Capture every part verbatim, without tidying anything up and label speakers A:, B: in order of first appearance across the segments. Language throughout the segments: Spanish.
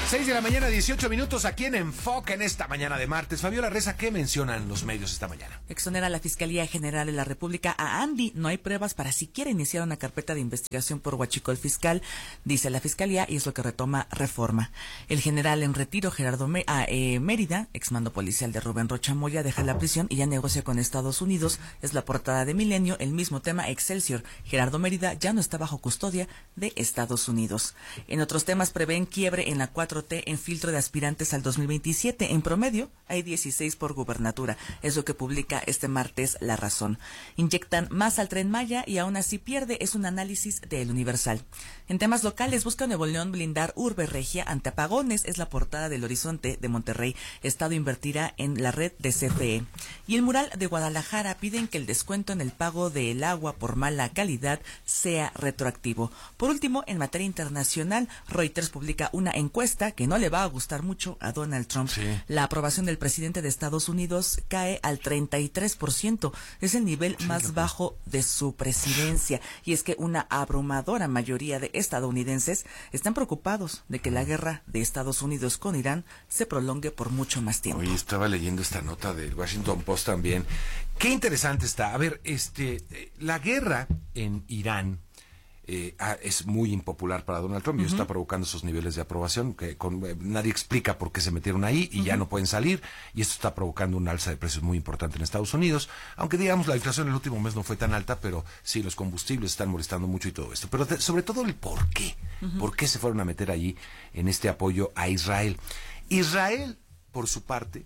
A: seis de la mañana, dieciocho minutos, aquí en Enfoque en esta mañana de martes. Fabiola Reza, ¿qué mencionan los medios esta mañana?
B: Exonera la Fiscalía General de la República a Andy. No hay pruebas para siquiera iniciar una carpeta de investigación por huachicol fiscal, dice la Fiscalía, y es lo que retoma Reforma. El general en retiro, Gerardo Mé ah, eh, Mérida, exmando policial de Rubén Rocha Moya, deja la prisión y ya negocia con Estados Unidos. Es la portada de Milenio. El mismo tema, Excelsior. Gerardo Mérida ya no está bajo custodia de Estados Unidos. En otros temas, prevén quiebre en la cuatro T en filtro de aspirantes al dos mil veintisiete. En promedio, hay dieciséis por gubernatura. Es lo que publica este martes La Razón. Inyectan más al Tren Maya y aún así pierde. Es un análisis de El Universal. En temas locales, busca Nuevo León blindar Urbe Regia ante apagones. Es la portada del Horizonte de Monterrey. Estado invertirá en la red de C F E. Y el mural de Guadalajara piden que el descuento en el pago del agua por mala calidad sea retroactivo. Por último, en materia internacional, Reuters publica una encuesta que no le va a gustar mucho a Donald Trump.
A: Sí.
B: La aprobación del presidente de Estados Unidos cae al treinta y tres por ciento. Es el nivel sí, más bajo de su presidencia. Y es que una abrumadora mayoría de estadounidenses están preocupados de que la guerra de Estados Unidos con Irán se prolongue por mucho más tiempo.
A: Oye, estaba leyendo esta nota del Washington Post también. Qué interesante está. A ver, este, la guerra en Irán Eh, ah, es muy impopular para Donald Trump y uh-huh. está provocando esos niveles de aprobación que con, eh, nadie explica por qué se metieron ahí y uh-huh. ya no pueden salir, y esto está provocando un alza de precios muy importante en Estados Unidos, aunque digamos la inflación en el último mes no fue tan alta, pero sí, los combustibles están molestando mucho y todo esto, pero de, sobre todo el por qué, uh-huh. por qué se fueron a meter allí en este apoyo a Israel. Israel, por su parte,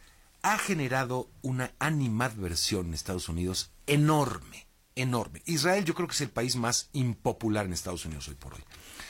A: ha generado una animadversión en Estados Unidos enorme. Enorme. Israel yo creo que es el país más impopular en Estados Unidos hoy por hoy.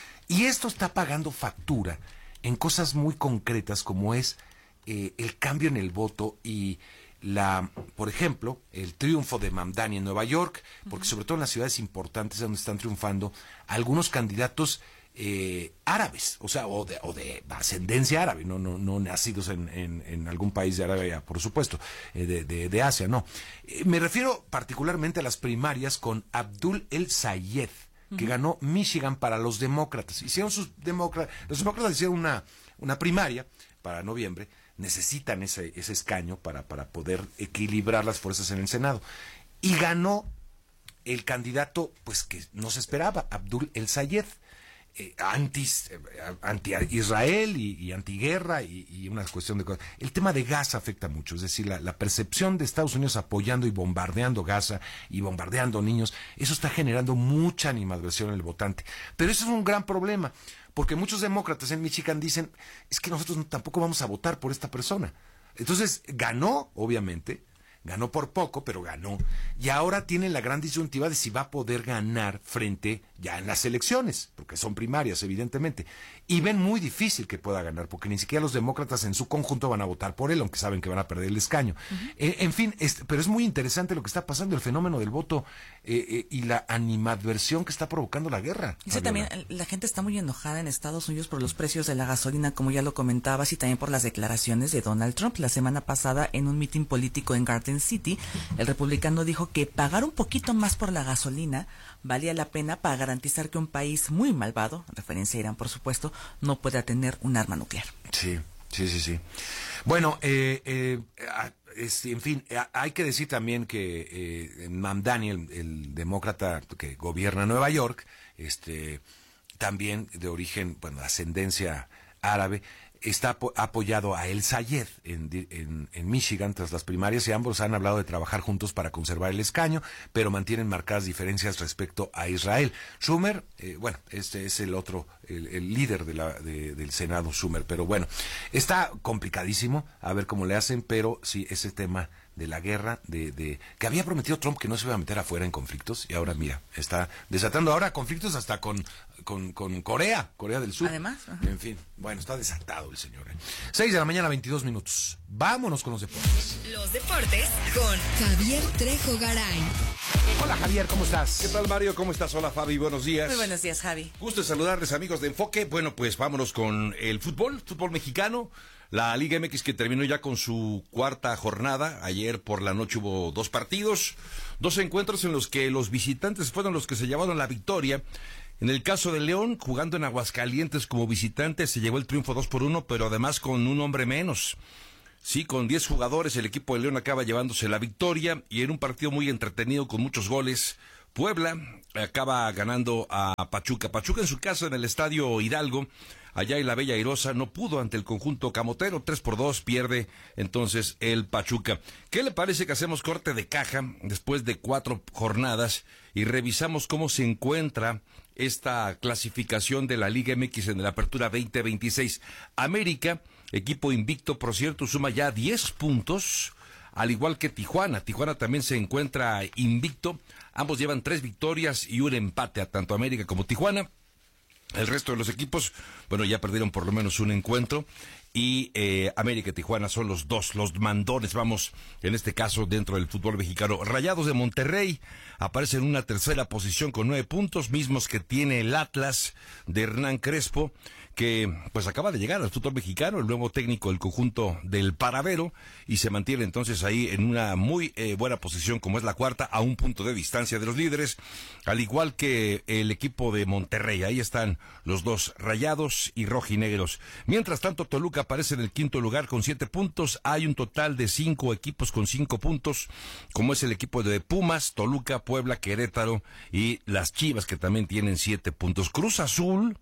A: Y esto está pagando factura en cosas muy concretas como es eh, el cambio en el voto y la, por ejemplo, el triunfo de Mamdani en Nueva York, porque uh-huh. sobre todo en las ciudades importantes donde están triunfando algunos candidatos Eh, árabes, o sea, o de, o de ascendencia árabe, no, no, no nacidos en, en, en algún país de Arabia, por supuesto, eh, de, de, de Asia, no. Eh, me refiero particularmente a las primarias con Abdul El Sayed, que uh-huh. ganó Michigan para los demócratas. Hicieron sus demócratas, los demócratas hicieron una, una primaria para noviembre, necesitan ese, ese escaño para, para poder equilibrar las fuerzas en el Senado. Y ganó el candidato, pues que no se esperaba, Abdul El Sayed. Eh, anti, eh, anti Israel y, y antiguerra y, y una cuestión de cosas. El tema de Gaza afecta mucho, es decir, la, la percepción de Estados Unidos apoyando y bombardeando Gaza y bombardeando niños, eso está generando mucha animadversión en el votante. Pero eso es un gran problema, porque muchos demócratas en Michigan dicen, es que nosotros no, tampoco vamos a votar por esta persona. Entonces, ganó, obviamente, ganó por poco, pero ganó. Y ahora tiene la gran disyuntiva de si va a poder ganar frente ya en las elecciones, porque son primarias, evidentemente. Y ven muy difícil que pueda ganar, porque ni siquiera los demócratas en su conjunto van a votar por él, aunque saben que van a perder el escaño. Uh-huh. Eh, en fin, es, pero es muy interesante lo que está pasando, el fenómeno del voto eh, eh, y la animadversión que está provocando la guerra.
B: Dice también, la gente está muy enojada en Estados Unidos por los precios de la gasolina, como ya lo comentabas, y también por las declaraciones de Donald Trump. La semana pasada, en un mitin político en Garden City, el republicano dijo que pagar un poquito más por la gasolina valía la pena para garantizar que un país muy malvado, en referencia a Irán por supuesto, no pueda tener un arma nuclear.
A: Sí, sí, sí, sí. Bueno, eh, eh, es, en fin, hay que decir también que eh, Mamdani, el, el demócrata que gobierna Nueva York, este, también de origen, bueno, ascendencia árabe, está apo- apoyado a El Sayed en, en, en Michigan tras las primarias, y ambos han hablado de trabajar juntos para conservar el escaño, pero mantienen marcadas diferencias respecto a Israel. Schumer, eh, bueno, este es el otro, el, el líder de la, de, del Senado, Schumer, pero bueno, está complicadísimo, a ver cómo le hacen, pero sí, ese tema de la guerra, de, de que había prometido Trump que no se iba a meter afuera en conflictos, y ahora mira, está desatando ahora conflictos hasta con, con, con Corea, Corea del Sur.
B: Además, ajá.
A: En fin, bueno, está desatado el señor. ¿eh? seis de la mañana, veintidós minutos. Vámonos con los deportes.
C: Los deportes con Javier Trejo Garay.
A: Hola Javier, ¿cómo estás?
D: ¿Qué tal, Mario? ¿Cómo estás? Hola, Fabi, buenos días.
B: Muy buenos días, Javi.
D: Gusto de saludarles, amigos de Enfoque. Bueno, pues vámonos con el fútbol, fútbol mexicano. La Liga M X que terminó ya con su cuarta jornada. Ayer por la noche hubo dos partidos, dos encuentros en los que los visitantes fueron los que se llevaron la victoria. En el caso de León, jugando en Aguascalientes como visitante, se llevó el triunfo dos por uno, pero además con un hombre menos. Sí, con diez jugadores, el equipo de León acaba llevándose la victoria y en un partido muy entretenido con muchos goles. Puebla acaba ganando a Pachuca. Pachuca en su casa en el Estadio Hidalgo, allá en la Bella Airosa, no pudo ante el conjunto camotero, tres por dos, pierde entonces el Pachuca. ¿Qué le parece que hacemos corte de caja después de cuatro jornadas y revisamos cómo se encuentra esta clasificación de la Liga M X en la Apertura veinte veintiséis? América, equipo invicto, por cierto, suma ya diez puntos, al igual que Tijuana. Tijuana también se encuentra invicto. Ambos llevan tres victorias y un empate, a tanto América como Tijuana. El resto de los equipos, bueno, ya perdieron por lo menos un encuentro. Y eh, América y Tijuana son los dos, los mandones, vamos, en este caso, dentro del fútbol mexicano. Rayados de Monterrey aparece en una tercera posición con nueve puntos, mismos que tiene el Atlas de Hernán Crespo, que pues acaba de llegar al fútbol mexicano, el nuevo técnico del conjunto del Paravero, y se mantiene entonces ahí en una muy eh, buena posición, como es la cuarta, a un punto de distancia de los líderes, al igual que el equipo de Monterrey. Ahí están los dos, Rayados y Rojinegros. Mientras tanto, Toluca aparece en el quinto lugar con siete puntos. Hay un total de cinco equipos con cinco puntos, como es el equipo de Pumas, Toluca, Puebla, Querétaro y las Chivas, que también tienen siete puntos. Cruz Azul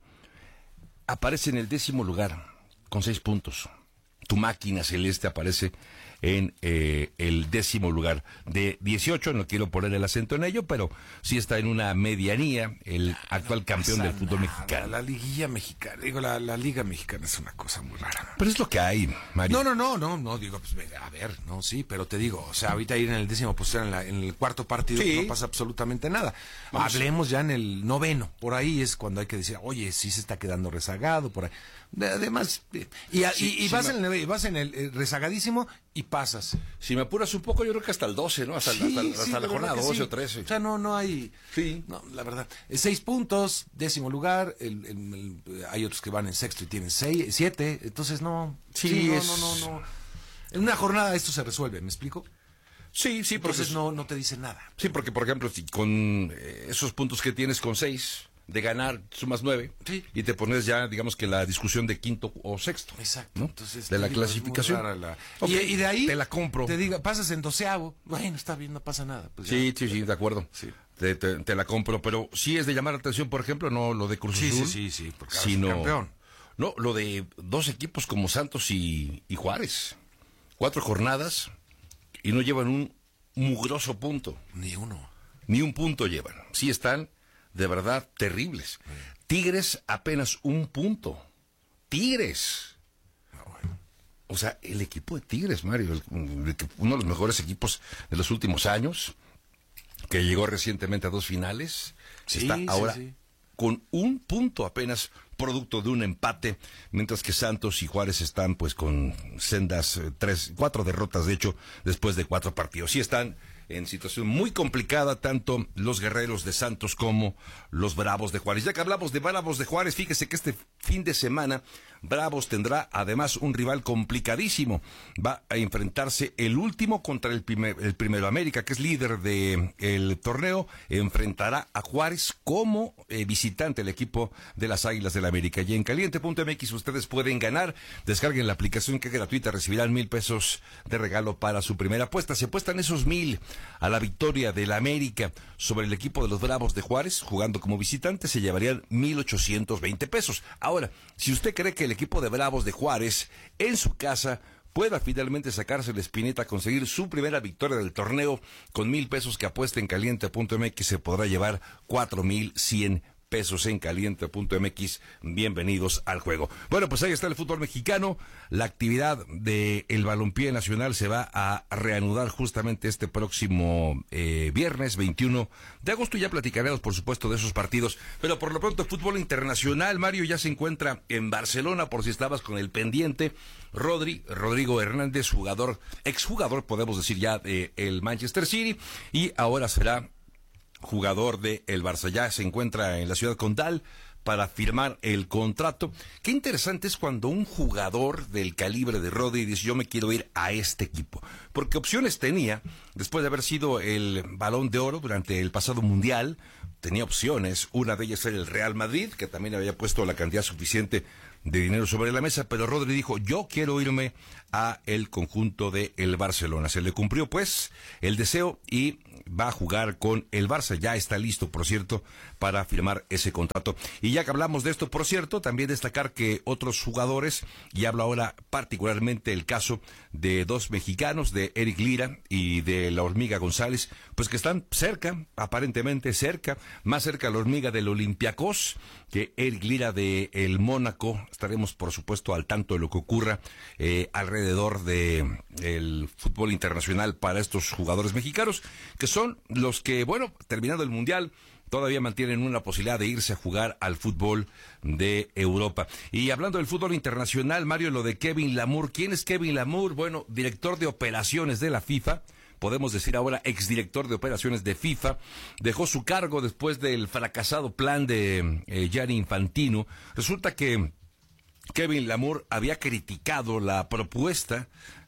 D: aparece en el décimo lugar con seis puntos. Tu máquina celeste aparece en eh, el décimo lugar de dieciocho, no quiero poner el acento en ello, pero sí está en una medianía el actual
A: no
D: campeón del fútbol
A: nada.
D: mexicano.
A: La liguilla mexicana, digo, la, la liga mexicana es una cosa muy rara.
D: Pero es lo que hay, Mario.
A: No, no, no, no, no, digo, pues a ver, no, sí, pero te digo, o sea, ahorita ir en el décimo posición, en, la, en el cuarto partido,
D: Sí.
A: no pasa absolutamente nada.
D: Vamos.
A: Hablemos ya en el noveno, por ahí es cuando hay que decir, oye, sí se está quedando rezagado, por ahí. De- Además, eh, y, a-
D: Sí,
A: y, y
D: sí,
A: vas,
D: ma-
A: en el, vas en el eh, rezagadísimo y pasas.
D: Si me apuras un poco, yo creo que hasta el doce, ¿no? Hasta,
A: Sí,
D: hasta-
A: sí,
D: hasta
A: de
D: la
A: verdad
D: jornada
A: que
D: doce
A: sí.
D: o trece.
A: O sea, no, no hay.
D: Sí.
A: No, la verdad. Eh, Seis puntos, décimo lugar. El, el- el- hay otros que van en sexto y tienen seis, siete. Entonces, no.
D: Sí,
A: no,
D: es-
A: no, no, no. En una jornada esto se resuelve, ¿me explico?
D: Sí, sí, porque,
A: Entonces no, no te dice nada.
D: sí, porque por ejemplo, si con eh, esos puntos que tienes con seis, de ganar, sumas nueve,
A: Sí.
D: y te pones ya, digamos que la discusión de quinto o sexto.
A: Exacto.
D: ¿no?
A: Entonces,
D: de
A: te
D: la
A: digo, es muy
D: clasificación.
A: rara la-
D: Ok,
A: y, y de ahí.
D: te la compro.
A: Te diga, pasas en doceavo. Bueno, está bien, no pasa nada. Pues ya.
D: Sí, sí, sí, de acuerdo.
A: Sí.
D: Te, te- te la compro, pero sí es de llamar la atención, por ejemplo, no lo de Cruz
A: Sí,
D: Azul.
A: sí, sí, sí, porque ahora es
D: sino,
A: campeón.
D: No, lo de dos equipos como Santos y, y Juárez. Cuatro jornadas y no llevan un mugroso punto.
A: Ni uno.
D: Ni un punto llevan. Sí están, de verdad, terribles. Tigres apenas un punto. Tigres. O sea, el equipo de Tigres, Mario, el- el- uno de los mejores equipos de los últimos años, que llegó recientemente a dos finales,
A: Sí,
D: está
A: sí,
D: ahora
A: sí.
D: con un punto apenas, producto de un empate, mientras que Santos y Juárez están pues con sendas eh, tres, cuatro derrotas, de hecho, después de cuatro partidos. Sí están en situación muy complicada, tanto los guerreros de Santos como los Bravos de Juárez. Ya que hablamos de Bravos de Juárez, fíjese que este fin de semana Bravos tendrá además un rival complicadísimo. Va a enfrentarse el último contra el, primer, el primero. América, que es líder del torneo, enfrentará a Juárez como eh, visitante el equipo de las Águilas del América. Y en caliente punto m x ustedes pueden ganar. Descarguen la aplicación, que es gratuita, recibirán mil pesos de regalo para su primera apuesta. Se apuestan esos mil a la victoria del América sobre el equipo de los Bravos de Juárez, jugando como visitante, se llevarían mil ochocientos veinte pesos. Ahora, si usted cree que el equipo de Bravos de Juárez en su casa pueda finalmente sacarse la espineta, conseguir su primera victoria del torneo, con mil pesos que apuesta en caliente punto m x se podrá llevar cuatro mil cien pesos en caliente punto m x. Bienvenidos al juego. Bueno, pues ahí está el fútbol mexicano. La actividad del balompié nacional se va a reanudar justamente este próximo eh, viernes veintiuno de agosto. Ya platicaremos, por supuesto, de esos partidos. Pero por lo pronto, el fútbol internacional, Mario, ya se encuentra en Barcelona, por si estabas con el pendiente. Rodri, Rodrigo Hernández, jugador, exjugador, podemos decir ya, de el Manchester City, y ahora será jugador de el Barça. Ya se encuentra en la ciudad condal para firmar el contrato. Qué interesante es cuando un jugador del calibre de Rodri dice: yo me quiero ir a este equipo, porque opciones tenía después de haber sido el Balón de Oro durante el pasado Mundial, tenía opciones. Una de ellas era el Real Madrid, que también había puesto la cantidad suficiente de dinero sobre la mesa, pero Rodri dijo, yo quiero irme a el conjunto de el Barcelona. Se le cumplió pues el deseo y va a jugar con el Barça. Ya está listo, por cierto, para firmar ese contrato. Y ya que hablamos de esto, por cierto, también destacar que otros jugadores, y hablo ahora particularmente el caso de dos mexicanos, de Eric Lira y de la Hormiga González, pues que están cerca, aparentemente cerca, más cerca la Hormiga del Olympiacos que Eric Lira de el Mónaco. Estaremos, por supuesto, al tanto de lo que ocurra eh, alrededor de el fútbol internacional para estos jugadores mexicanos, que son los que, bueno, terminado el Mundial, todavía mantienen una posibilidad de irse a jugar al fútbol de Europa. Y hablando del fútbol internacional, Mario, lo de Kevin Lamour. ¿Quién es Kevin Lamour? Bueno, director de operaciones de la FIFA, podemos decir ahora exdirector de operaciones de FIFA, dejó su cargo después del fracasado plan de eh, Gianni Infantino. Resulta que Kevin Lamour había criticado la propuesta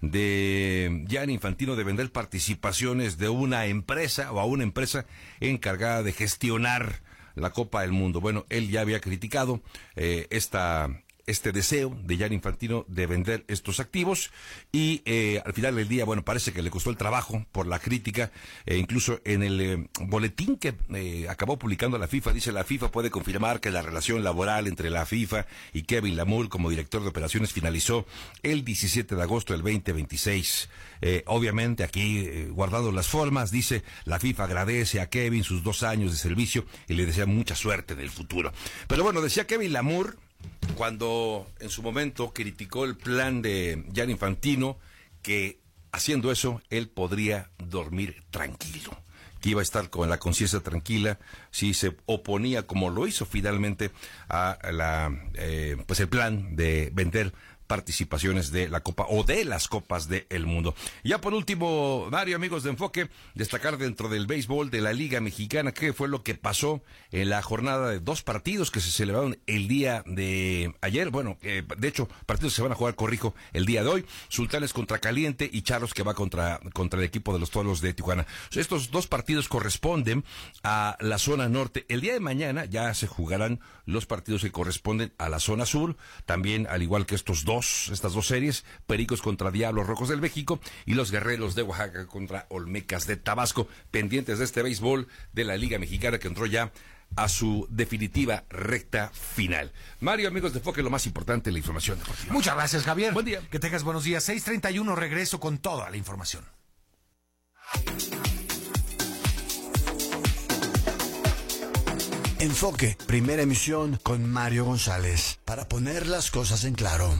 D: de Gianni Infantino de vender participaciones de una empresa o a una empresa encargada de gestionar la Copa del Mundo. Bueno, él ya había criticado eh, esta este deseo de Gianni Infantino de vender estos activos y eh, al final del día, bueno, parece que le costó el trabajo por la crítica, e incluso en el eh, boletín que eh, acabó publicando la FIFA, dice la FIFA puede confirmar que la relación laboral entre la FIFA y Kevin Lamour como director de operaciones finalizó el diecisiete de agosto del veinte veintiséis. Eh, obviamente aquí, eh, guardando las formas, dice la FIFA agradece a Kevin sus dos años de servicio y le desea mucha suerte en el futuro. Pero bueno, decía Kevin Lamour, cuando en su momento criticó el plan de Gianni Infantino, que haciendo eso él podría dormir tranquilo, que iba a estar con la conciencia tranquila si se oponía, como lo hizo finalmente, a la eh, pues el plan de vender participaciones de la Copa o de las Copas del Mundo. Ya por último, Mario, amigos de Enfoque, destacar dentro del béisbol de la Liga Mexicana qué fue lo que pasó en la jornada de dos partidos que se celebraron el día de ayer. Bueno, eh, de hecho, partidos que se van a jugar, corrijo, el día de hoy. Sultanes contra Caliente y Charros que va contra, contra el equipo de los Toros de Tijuana. Estos dos partidos corresponden a la zona norte. El día de mañana ya se jugarán los partidos que corresponden a la zona sur, también al igual que estos dos estas dos series, Pericos contra Diablos Rojos del México y los Guerreros de Oaxaca contra Olmecas de Tabasco, pendientes de este béisbol de la Liga Mexicana que entró ya a su definitiva recta final. Mario, amigos de Enfoque, lo más importante, la información deportiva.
A: Muchas gracias, Javier.
D: Buen día.
A: Que tengas buenos días. seis treinta y uno, regreso con toda la información.
E: Enfoque, primera emisión con Mario González, para poner las cosas en claro.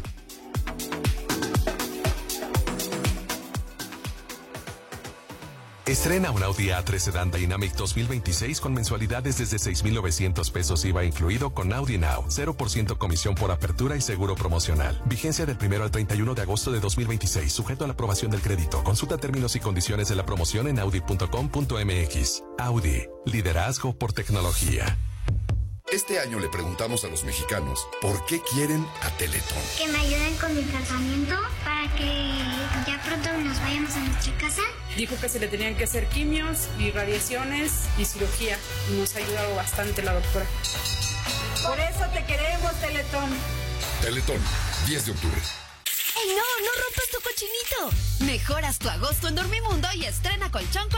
F: Estrena un Audi A tres Sedan Dynamic dos mil veintiséis con mensualidades desde seis mil novecientos pesos I V A incluido con Audi Now. cero por ciento comisión por apertura y seguro promocional. Vigencia del primero al treinta y uno de agosto de dos mil veintiséis, sujeto a la aprobación del crédito. Consulta términos y condiciones de la promoción en audi punto com punto m x. Audi, liderazgo por tecnología.
G: Este año le preguntamos a los mexicanos por qué quieren a Teletón.
H: Que me ayuden con mi tratamiento para que ya pronto nos vayamos a nuestra casa.
I: Dijo que se le tenían que hacer quimios y radiaciones y cirugía. Y nos ha ayudado bastante la doctora. Por eso te queremos, Teletón.
G: Teletón, diez de octubre.
C: ¡Ey, no! ¡No rompas tu cochinito! Mejoras tu agosto en Dormimundo y estrena colchón con